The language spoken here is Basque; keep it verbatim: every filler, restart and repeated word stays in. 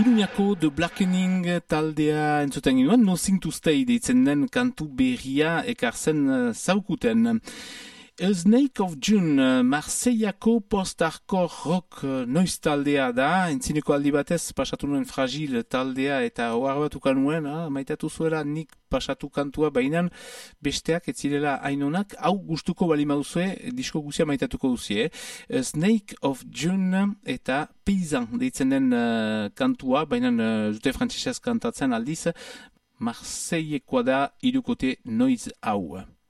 Iruñako The Blackening taldea entzuten ginoen, Nothing to Stay deitzen den kantu berria ekartzen uh, zaukuten. A Snake of June, Marseillako post-hardcore rock noiz taldea da, entzineko aldi batez pasatu nuen Fragile taldea eta ohar batukan nuen, ah, maitatu zuela nik pasatu kantua, bainan besteak etzirela hainonak, hau gustuko bali mauzue, disko guzia maitatuko duzie. A Snake of June eta Paysan deitzen den uh, kantua, bainan uh, zute frantsesez kantatzen aldiz, Marseillekoa da hirukote noiz hau.